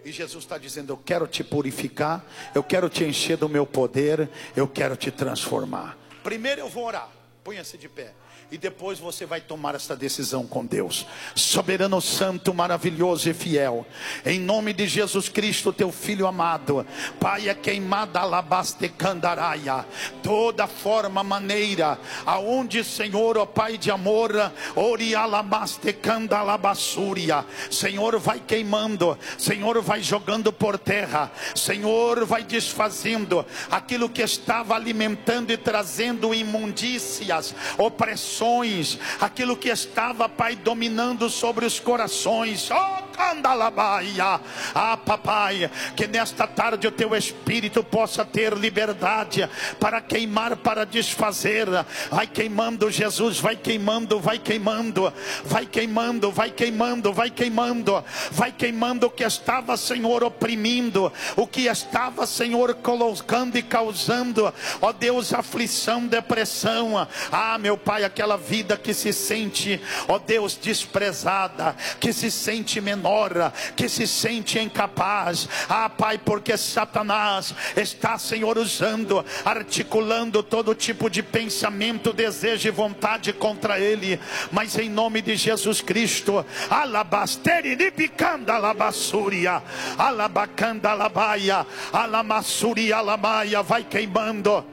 E Jesus está dizendo: eu quero te purificar, eu quero te encher do meu poder, eu quero te transformar. Primeiro eu vou orar, ponha-se de pé. E depois você vai tomar essa decisão com Deus. Soberano, santo, maravilhoso e fiel, em nome de Jesus Cristo, teu Filho amado, Pai, é queimada alabaste candaraia, toda forma, maneira, aonde, Senhor, ó Pai de amor, ori alabaste candalabassúria, Senhor, vai queimando, Senhor, vai jogando por terra, Senhor, vai desfazendo aquilo que estava alimentando e trazendo imundícias, opressões, aquilo que estava, Pai, dominando sobre os corações. Oh, candalabaia. Ah, papai, que nesta tarde o teu Espírito possa ter liberdade para queimar, para desfazer. Vai queimando, Jesus, vai queimando, vai queimando, vai queimando, vai queimando, vai queimando, vai queimando o que estava, Senhor, oprimindo, o que estava, Senhor, colocando e causando, ó Deus, aflição, depressão. Ah, meu Pai, aquela vida que se sente, ó Deus, desprezada, que se sente menor, que se sente incapaz. Ah, Pai, porque Satanás está, Senhor, usando, articulando todo tipo de pensamento, desejo e vontade contra ele. Mas em nome de Jesus Cristo, alabasteri nipicanda alabassúria, alabacanda alabaia, alamassúria alabaia, vai queimando.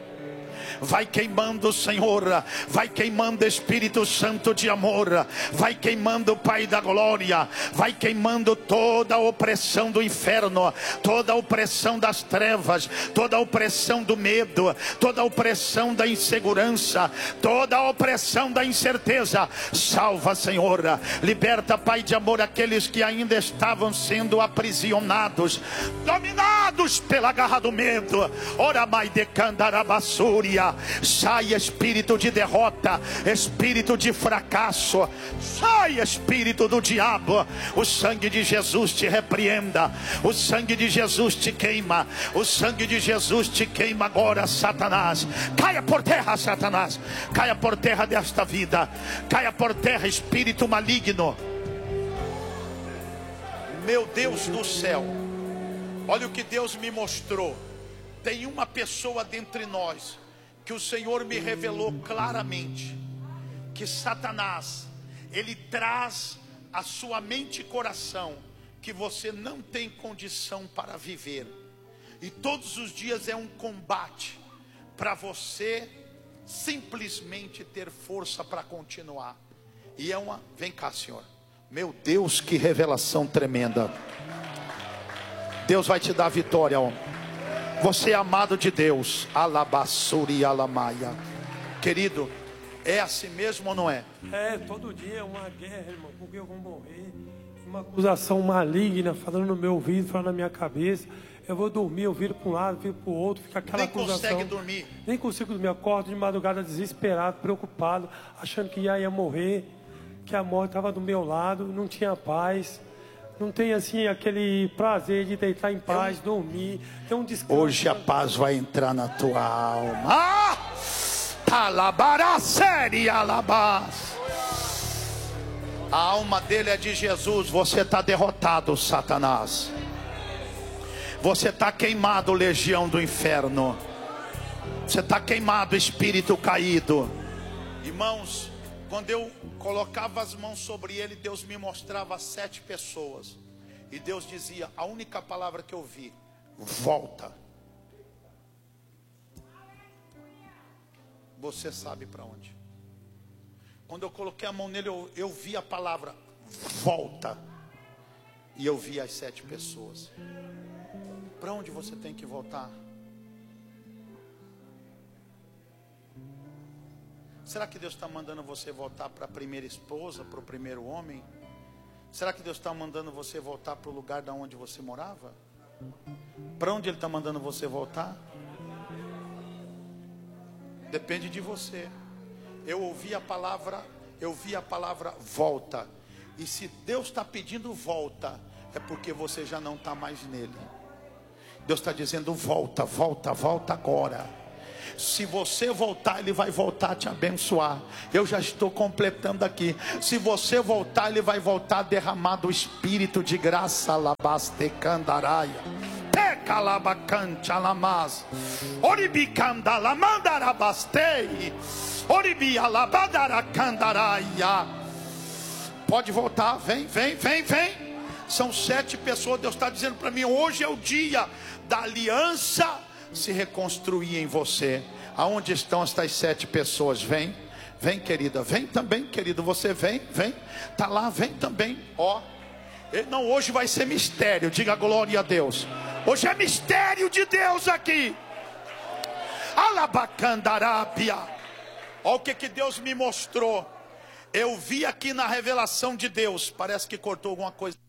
Vai queimando, Senhor, vai queimando, Espírito Santo de amor, vai queimando, Pai da glória, vai queimando toda a opressão do inferno, toda a opressão das trevas, toda a opressão do medo, toda a opressão da insegurança, toda a opressão da incerteza. Salva, Senhor, liberta, Pai de amor, aqueles que ainda estavam sendo aprisionados, dominados pela garra do medo. Ora, mai de candarabassúria. Sai, espírito de derrota, espírito de fracasso, sai, espírito do diabo. O sangue de Jesus te repreenda, o sangue de Jesus te queima, o sangue de Jesus te queima agora, Satanás. Caia por terra, Satanás, caia por terra desta vida, caia por terra, espírito maligno. Meu Deus do céu, olha o que Deus me mostrou. Tem uma pessoa dentre nós que o Senhor me revelou claramente, que Satanás, ele traz a sua mente e coração que você não tem condição para viver, e todos os dias é um combate para você simplesmente ter força para continuar. E é uma, vem cá, Senhor, meu Deus, que revelação tremenda. Deus vai te dar vitória, homem. Você é amado de Deus. Alabassuri alamaia. Querido, é assim mesmo ou não é? É, todo dia é uma guerra, irmão, porque eu vou morrer. Uma acusação maligna falando no meu ouvido, falando na minha cabeça. Eu vou dormir, eu viro para um lado, viro para o outro, fica aquela acusação. Nem consegue dormir. Nem consigo dormir, acordo de madrugada desesperado, preocupado, achando que ia morrer, que a morte estava do meu lado, não tinha paz. Não tem assim aquele prazer de deitar em paz, dormir, ter um descanso. Hoje a paz vai entrar na tua alma. Ah! Alabará séria alabás. A alma dele é de Jesus. Você está derrotado, Satanás. Você está queimado, legião do inferno. Você está queimado, espírito caído. Irmãos, quando eu colocava as mãos sobre ele, Deus me mostrava 7 pessoas. E Deus dizia, a única palavra que eu vi: volta. Você sabe para onde. Quando eu coloquei a mão nele, eu vi a palavra volta. E eu vi as 7 pessoas. Para onde você tem que voltar? Será que Deus está mandando você voltar para a primeira esposa, para o primeiro homem? Será que Deus está mandando você voltar para o lugar de onde você morava? Para onde Ele está mandando você voltar? Depende de você. Eu ouvi a palavra volta. E se Deus está pedindo volta, é porque você já não está mais nele. Deus está dizendo volta, volta, volta agora. Se você voltar, Ele vai voltar a te abençoar. Eu já estou completando aqui. Se você voltar, Ele vai voltar a derramar do Espírito de graça. Alabaste candaraia. Pecalabacante alamaz. Oribicanda lamandarabastei. Oribi alabadaracandaраia. Pode voltar, vem. São 7 pessoas. Deus está dizendo para mim: hoje é o dia da aliança se reconstruir em você. Aonde estão estas 7 pessoas? Vem querida, vem também, querido. Você vem, tá lá, vem também. Ó, não, hoje vai ser mistério. Diga glória a Deus. Hoje é mistério de Deus aqui. Alabacandarábia. Olha o que Deus me mostrou. Eu vi aqui na revelação de Deus. Parece que cortou alguma coisa.